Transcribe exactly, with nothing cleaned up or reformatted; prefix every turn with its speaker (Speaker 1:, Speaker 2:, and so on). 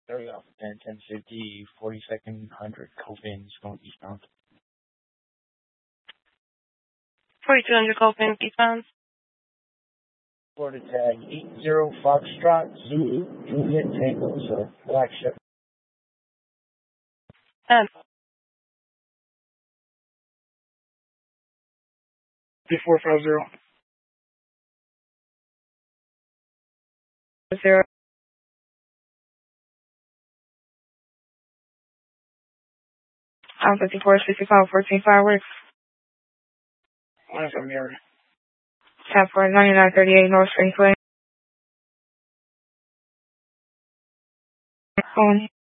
Speaker 1: There we go. ten, ten fifty, forty-second, one hundred, Copin, going eastbound.
Speaker 2: forty-two hundred Copin, eastbound.
Speaker 1: Florida tag eight zero Foxtrot, Zulu, Juliet Tango, so black ship.
Speaker 2: And
Speaker 1: four five zero.
Speaker 2: Zero. I'm fifty-four sixty-five fourteen fireworks.
Speaker 1: Mine's from here.
Speaker 2: Tap for ninety-nine thirty-eight North Springway. Phone.